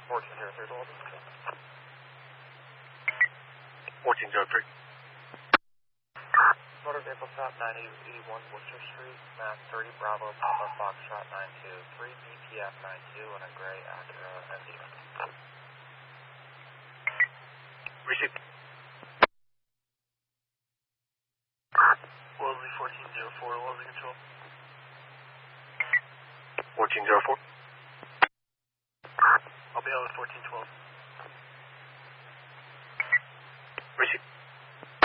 1403 to 1403. Motor vehicle stop 981 Worcester Street, Mass 30 Bravo Papa Foxtrot 923, BPF 92, and a gray Acura MDX. Receive. Wellesley 1404, Wellesley Control. 1404. I'll be out at 1412. Receive.